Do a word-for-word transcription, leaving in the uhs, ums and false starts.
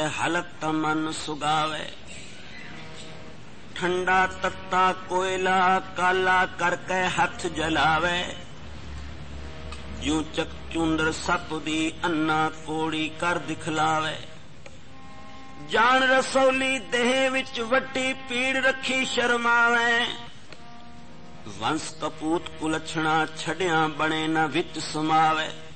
हलत मन सुगावे। ठंडा तत्ता कोयला काला करके हथ जलावे। जू चक चूंदर सप दी अन्ना कोड़ी कर दिखलावे। जान रसौली देह विच वड्डी पीड़ रखी शर्मावे। वंश कपूत कुलछणा छड़िया बने न विच समावे।